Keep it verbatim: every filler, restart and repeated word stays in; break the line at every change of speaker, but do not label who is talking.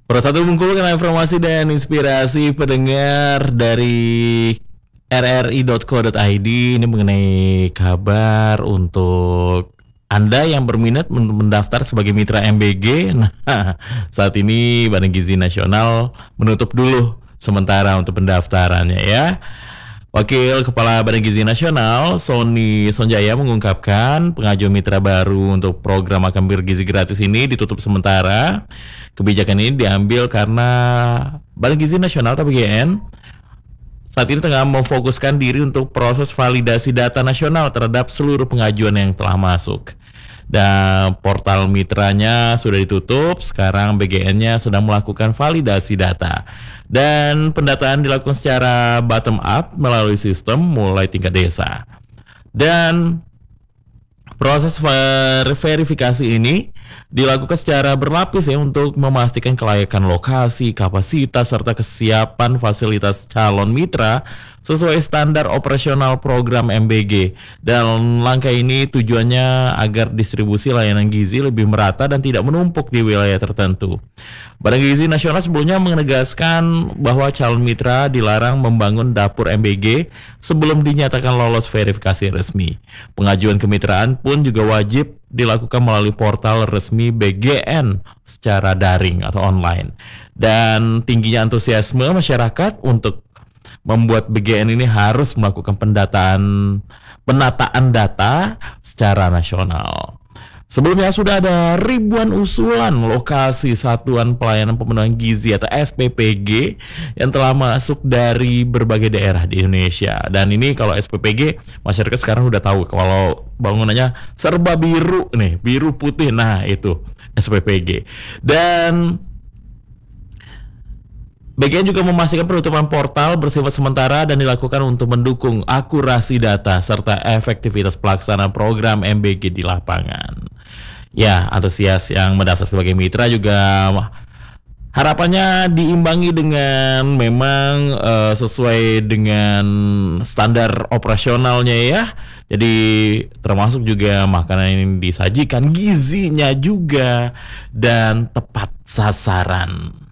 Persatu mengumpulkan informasi dan inspirasi pendengar dari r r i dot co dot i d ini mengenai kabar untuk Anda yang berminat mendaftar sebagai mitra M B G. Nah, saat ini Badan Gizi Nasional menutup dulu sementara untuk pendaftarannya ya. Wakil Kepala Badan Gizi Nasional, Sony Sonjaya mengungkapkan pengajuan mitra baru untuk program makan bergizi gratis ini ditutup sementara. Kebijakan ini diambil karena Badan Gizi Nasional atau B G N saat ini tengah memfokuskan diri untuk proses validasi data nasional terhadap seluruh pengajuan yang telah masuk. Dan portal mitranya sudah ditutup, sekarang B G N-nya sedang melakukan validasi data. Dan pendataan dilakukan secara bottom up melalui sistem mulai tingkat desa. Dan proses ver- verifikasi ini dilakukan secara berlapis ya untuk memastikan kelayakan lokasi, kapasitas, serta kesiapan fasilitas calon mitra sesuai standar operasional program M B G. Dan langkah ini tujuannya agar distribusi layanan gizi lebih merata dan tidak menumpuk di wilayah tertentu. Badan Gizi Nasional sebelumnya menegaskan bahwa calon mitra dilarang membangun dapur M B G sebelum dinyatakan lolos verifikasi resmi. Pengajuan kemitraan pun juga wajib dilakukan melalui portal resmi B G N secara daring atau online. Dan tingginya antusiasme masyarakat untuk membuat B G N ini harus melakukan pendataan penataan data secara nasional. Sebelumnya sudah ada ribuan usulan lokasi Satuan Pelayanan Pemenuhan Gizi atau S P P G yang telah masuk dari berbagai daerah di Indonesia. Dan ini kalau S P P G, masyarakat sekarang udah tahu kalau bangunannya serba biru nih, biru putih. Nah, itu S P P G. Dan B G N juga memastikan penutupan portal bersifat sementara dan dilakukan untuk mendukung akurasi data serta efektivitas pelaksanaan program M B G di lapangan. Ya, antusias yang mendaftar sebagai mitra juga harapannya diimbangi dengan memang uh, sesuai dengan standar operasionalnya ya. Jadi termasuk juga makanan yang disajikan gizinya juga dan tepat sasaran.